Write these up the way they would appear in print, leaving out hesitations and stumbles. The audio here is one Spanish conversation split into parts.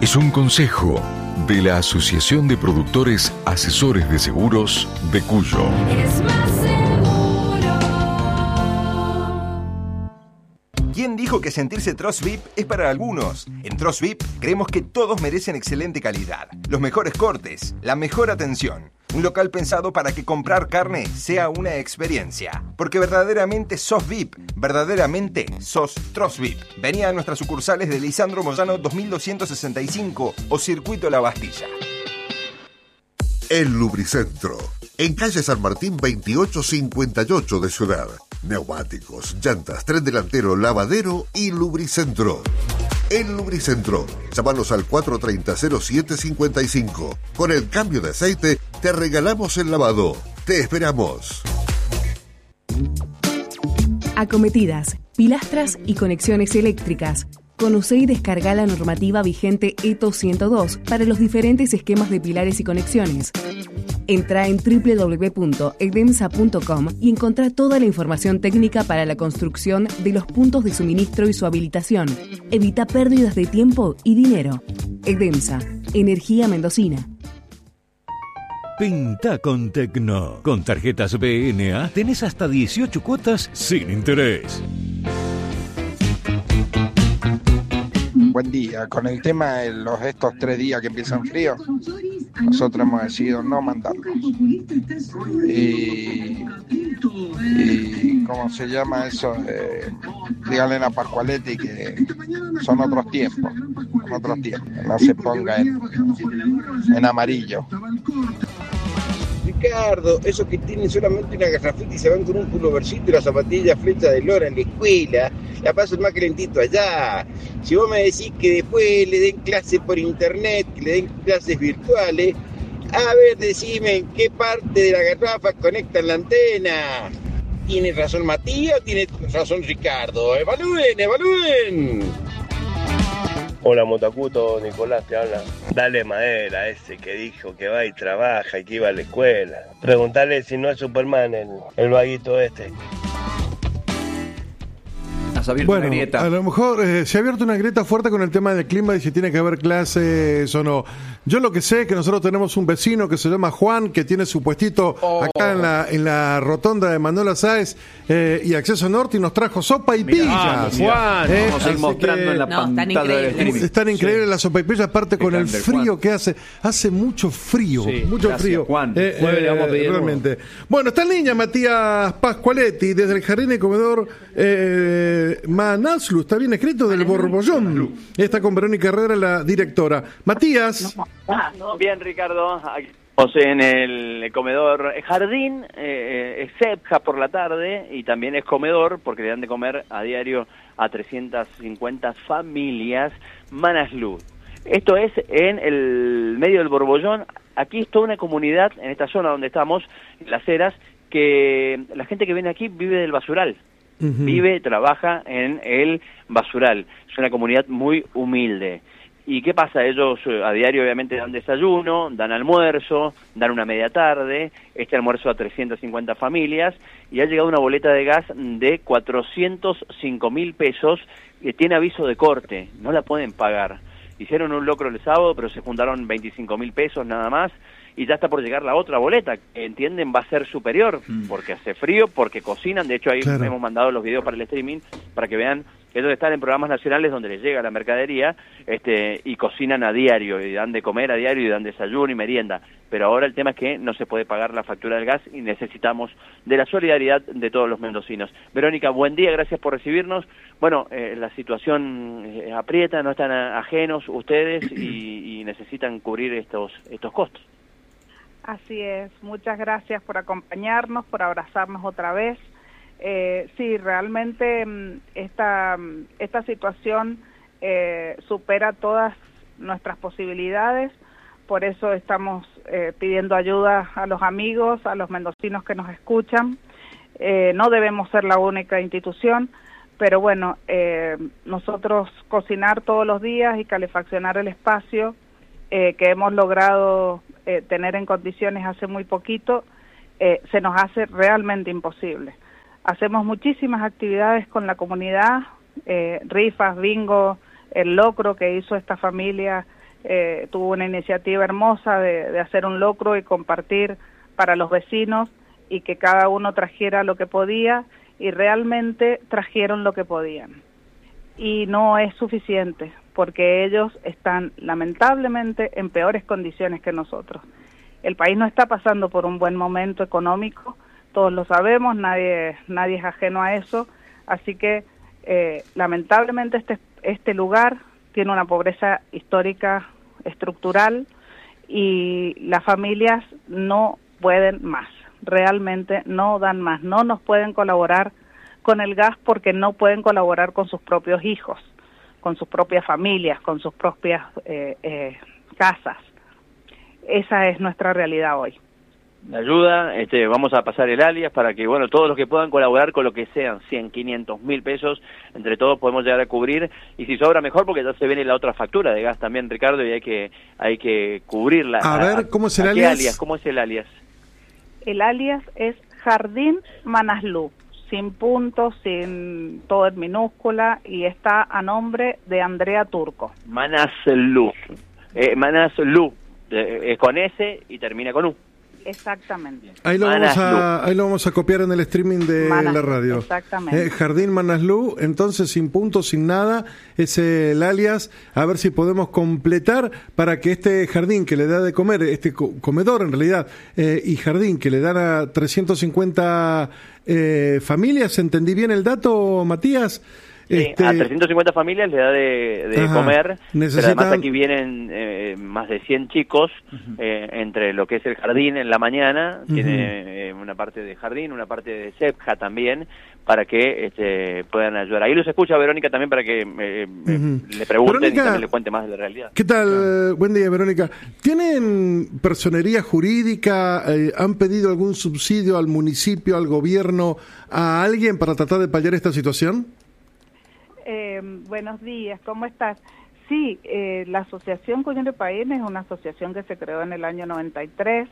es un consejo de la Asociación de Productores Asesores de Seguros de Cuyo. Es más seguro. ¿Quién dijo que sentirse Trost VIP es para algunos? En Trost VIP creemos que todos merecen excelente calidad, los mejores cortes, la mejor atención. Un local pensado para que comprar carne sea una experiencia. Porque verdaderamente sos VIP, verdaderamente sos Trost VIP. Vení a nuestras sucursales de Lisandro Moyano 2265 o Circuito La Bastilla. El Lubricentro, en calle San Martín 2858 de Ciudad. Neumáticos, llantas, tren delantero, lavadero y Lubricentro. El Lubricentro. Llámanos al 430-0755. Con el cambio de aceite, te regalamos el lavado. Te esperamos. Acometidas, pilastras y conexiones eléctricas. Conoce y descarga la normativa vigente ETO 102 para los diferentes esquemas de pilares y conexiones. Entra en www.edemsa.com y encontrá toda la información técnica para la construcción de los puntos de suministro y su habilitación. Evita pérdidas de tiempo y dinero. Edemsa, energía mendocina. Pinta con Tecno. Con tarjetas BNA tenés hasta 18 cuotas sin interés. Buen día. Con el tema de estos 3 días que empiezan frío, nosotros hemos decidido no mandarlos. Y ¿cómo se llama eso? Díganle a Pascualetti que son otros tiempos. No se ponga en amarillo. Ricardo, esos que tienen solamente una garrafita y se van con un pulovercito y la zapatilla flecha de lora en la escuela, la pasan más calentito allá. Si vos me decís que después le den clases por internet, que le den clases virtuales, a ver, decime en qué parte de la garrafa conectan la antena. ¿Tiene razón Matías o tiene razón Ricardo? ¡Evalúen! Hola Motacuto, Nicolás te habla. Dale madera a ese que dijo que va y trabaja y que iba a la escuela. Preguntale si no es Superman el vaguito este. Bueno, a lo mejor se ha abierto una grieta fuerte con el tema del clima y si tiene que haber clases o no. Yo lo que sé es que nosotros tenemos un vecino que se llama Juan, que tiene su puestito acá en la rotonda de Manuela Sáez y Acceso Norte y nos trajo sopa y pillas. Juan, vamos a ir mostrando en la pantalla del streaming. Están increíbles las sopa y pillas, aparte con el frío que hace. Hace mucho frío, gracias, frío. Juan, le vamos a pedir realmente. Bueno, está en línea Matías Pascualetti desde el Jardín y Comedor Manaslu, está bien escrito, del Borbollón. Está con Verónica Herrera, la directora. Matías. Bien, Ricardo. Estamos en el comedor Jardín, es CEPJA por la tarde y también es comedor porque le dan de comer a diario a 350 familias Manaslu. Esto es en el medio del Borbollón. Aquí es toda una comunidad, en esta zona donde estamos, en Las Heras, que la gente que viene aquí vive del basural. Vive, trabaja en el basural. Es una comunidad muy humilde. ¿Y qué pasa? Ellos a diario obviamente dan desayuno, dan almuerzo, dan una media tarde, este almuerzo a 350 familias, y ha llegado una boleta de gas de 405.000 pesos que tiene aviso de corte, no la pueden pagar. Hicieron un locro el sábado, pero se juntaron 25.000 pesos nada más, y ya está por llegar la otra boleta, que entienden va a ser superior, porque hace frío, porque cocinan. De hecho ahí hemos mandado los videos para el streaming, para que vean que ellos están en programas nacionales donde les llega la mercadería y cocinan a diario, y dan de comer a diario, y dan desayuno y merienda. Pero ahora el tema es que no se puede pagar la factura del gas y necesitamos de la solidaridad de todos los mendocinos. Verónica, buen día, gracias por recibirnos. Bueno, la situación aprieta, no están ajenos ustedes y necesitan cubrir estos costos. Así es, muchas gracias por acompañarnos, por abrazarnos otra vez. Sí, realmente esta situación supera todas nuestras posibilidades, por eso estamos pidiendo ayuda a los amigos, a los mendocinos que nos escuchan. No debemos ser la única institución, pero bueno, nosotros cocinar todos los días y calefaccionar el espacio que hemos logrado tener en condiciones hace muy poquito, se nos hace realmente imposible. Hacemos muchísimas actividades con la comunidad, rifas, bingo, el locro que hizo esta familia tuvo una iniciativa hermosa de hacer un locro y compartir para los vecinos y que cada uno trajera lo que podía, y realmente trajeron lo que podían. Y no es suficiente, porque ellos están lamentablemente en peores condiciones que nosotros. El país no está pasando por un buen momento económico, todos lo sabemos, nadie es ajeno a eso, así que lamentablemente este lugar tiene una pobreza histórica estructural y las familias no pueden más, realmente no dan más, no nos pueden colaborar con el gas porque no pueden colaborar con sus propios hijos, con sus propias familias, con sus propias casas. Esa es nuestra realidad hoy. La ayuda, vamos a pasar el alias para que, bueno, todos los que puedan colaborar con lo que sean, 100, 500, 1000 pesos, entre todos podemos llegar a cubrir, y si sobra mejor porque ya se viene la otra factura de gas también, Ricardo, y hay que cubrirla. A ver, ¿cómo es el alias? ¿Cómo es el alias? El alias es Jardín Manaslu, sin puntos, sin todo en minúscula, y está a nombre de Andrea Turco. Manaslu, es con S y termina con U. Exactamente. Ahí lo vamos a copiar en el streaming de la radio. Exactamente. Jardín Manaslu, entonces sin puntos, sin nada, es el alias. A ver si podemos completar para que este jardín que le da de comer, este comedor en realidad, y jardín que le dan a 350 familias, ¿entendí bien el dato, Matías? Sí, a 350 familias le da de comer, pero además aquí vienen más de 100 chicos, entre lo que es el jardín en la mañana, tiene una parte de jardín, una parte de CEPJA también, para que puedan ayudar. Ahí los escucha Verónica también para que le pregunten, Verónica, y también le cuente más de la realidad. ¿Qué tal? Buen día, Verónica. ¿Tienen personería jurídica? ¿Han pedido algún subsidio al municipio, al gobierno, a alguien para tratar de paliar esta situación? Buenos días, ¿cómo estás? Sí, la Asociación Cuñero de Paine es una asociación que se creó en el año 93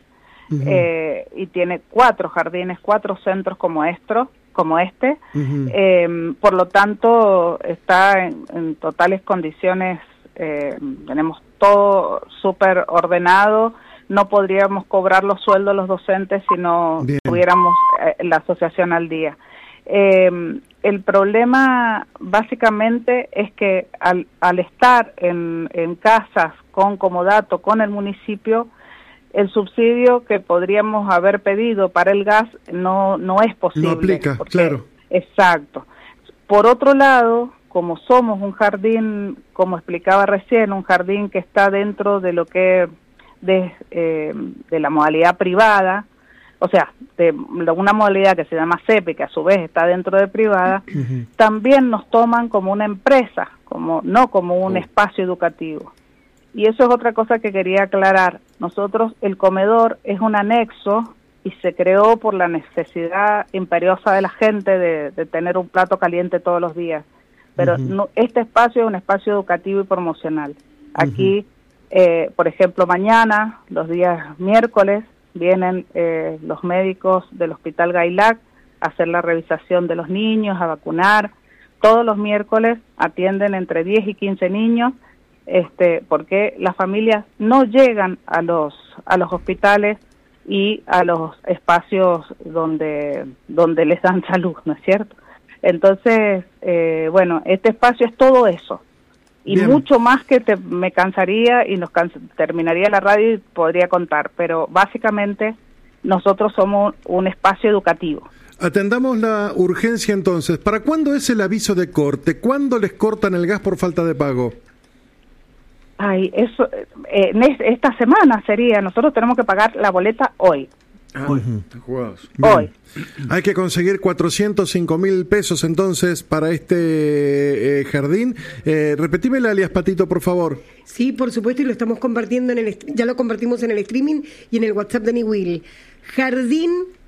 y tiene 4 jardines, 4 centros como este. Por lo tanto, está en totales condiciones, tenemos todo súper ordenado. No podríamos cobrar los sueldos de los docentes si no tuviéramos la asociación al día. El problema básicamente es que al estar en casas con comodato con el municipio, el subsidio que podríamos haber pedido para el gas no es posible. No aplica, claro. Exacto. Por otro lado, como somos un jardín, como explicaba recién, un jardín que está dentro de lo que de la modalidad privada, o sea, de una modalidad que se llama CEPE, que a su vez está dentro de privada, también nos toman como una empresa, no como un espacio educativo. Y eso es otra cosa que quería aclarar. Nosotros, el comedor es un anexo y se creó por la necesidad imperiosa de la gente de tener un plato caliente todos los días. Pero este espacio es un espacio educativo y promocional. Aquí, por ejemplo, mañana, los días miércoles, vienen los médicos del Hospital Gailac a hacer la revisación de los niños, a vacunar. Todos los miércoles atienden entre 10 y 15 niños, porque las familias no llegan a los hospitales y a los espacios donde les dan salud, ¿no es cierto? Entonces, este espacio es todo eso. Y mucho más que me cansaría y terminaría la radio y podría contar, pero básicamente nosotros somos un espacio educativo. Atendamos la urgencia entonces. ¿Para cuándo es el aviso de corte? ¿Cuándo les cortan el gas por falta de pago? Ay, eso, esta semana sería, nosotros tenemos que pagar la boleta hoy. Hoy. Hay que conseguir 405.000 pesos entonces para este jardín. Repetime el alias, Patito, por favor. Sí, por supuesto, y lo estamos compartiendo ya lo compartimos en el streaming y en el WhatsApp de Niwil. Jardín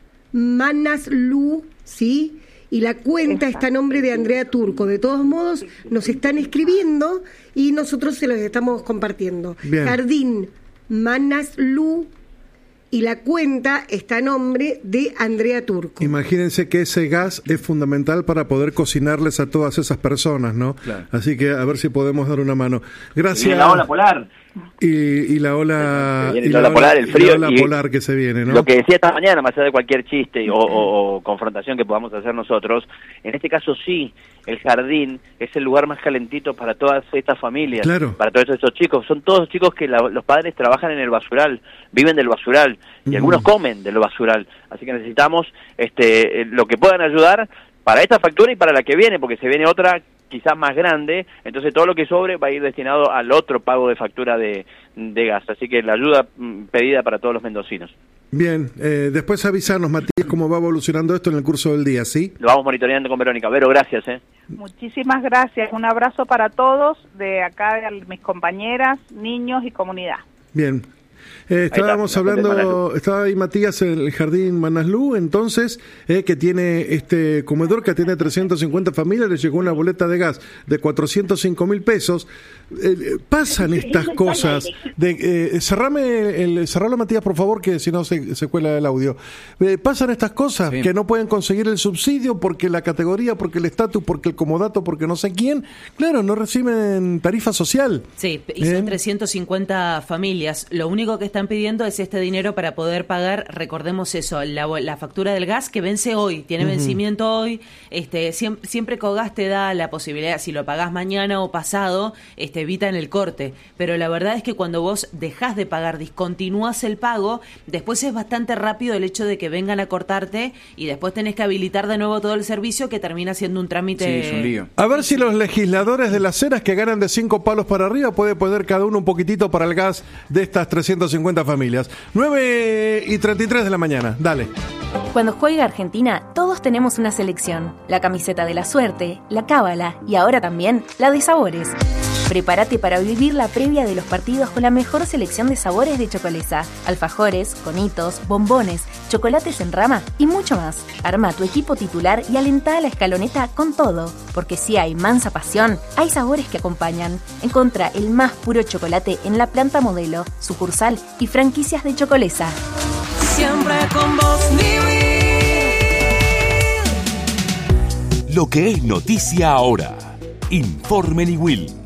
Manaslu, ¿sí? Y la cuenta está a nombre de Andrea Turco. De todos modos, nos están escribiendo y nosotros se los estamos compartiendo. Bien. Jardín Manaslu. Y la cuenta está a nombre de Andrea Turco. Imagínense que ese gas es fundamental para poder cocinarles a todas esas personas, ¿no? Claro. Así que a ver si podemos dar una mano. Gracias. Viene la ola polar. Y la ola, la ola polar, el frío. La ola polar que se viene, ¿no? Lo que decía esta mañana, más allá de cualquier chiste o confrontación que podamos hacer nosotros, en este caso sí, el jardín es el lugar más calentito para todas estas familias, claro, para todos estos chicos. Son todos chicos que los padres trabajan en el basural, viven del basural, y algunos comen del basural. Así que necesitamos lo que puedan ayudar para esta factura y para la que viene, porque se viene otra quizás más grande, entonces todo lo que sobre va a ir destinado al otro pago de factura de gas. Así que la ayuda pedida para todos los mendocinos. Bien, después avisanos, Matías, cómo va evolucionando esto en el curso del día, ¿sí? Lo vamos monitoreando con Verónica. Vero, gracias. Muchísimas gracias. Un abrazo para todos, de acá de mis compañeras, niños y comunidad. Bien. Estábamos hablando, estaba ahí Matías en el Jardín Manaslu, entonces, que tiene este comedor que atiende 350 familias, le llegó una boleta de gas de 405.000 pesos. Pasan estas cosas. Cerralo, Matías, por favor, que si no se cuela el audio. Pasan estas cosas, sí, que no pueden conseguir el subsidio porque la categoría, porque el estatus, porque el comodato, porque no sé quién. Claro, no reciben tarifa social. Sí, y son 350 familias. Lo único que están pidiendo es este dinero para poder pagar, recordemos eso, la factura del gas que vence hoy, tiene vencimiento hoy. Siempre Cogás te da la posibilidad, si lo pagás mañana o pasado, evitan el corte, pero la verdad es que cuando vos dejás de pagar, discontinúas el pago, después es bastante rápido el hecho de que vengan a cortarte y después tenés que habilitar de nuevo todo el servicio, que termina siendo un trámite. Sí, es un lío. A ver si los legisladores de las Heras, que ganan de 5 palos para arriba, puede poner cada uno un poquitito para el gas de estas 350 familias. 9:33 de la mañana, dale. Cuando juega Argentina, todos tenemos una selección. La camiseta de la suerte, la cábala y ahora también la de sabores. Prepárate para vivir la previa de los partidos con la mejor selección de sabores de Chocolesa. Alfajores, conitos, bombones, chocolates en rama y mucho más. Arma tu equipo titular y alentá a la escaloneta con todo. Porque si hay mansa pasión, hay sabores que acompañan. Encontrá el más puro chocolate en la planta modelo, sucursal y franquicias de Chocolesa. Siempre con vos, Lo que es noticia ahora. Informe Niwil.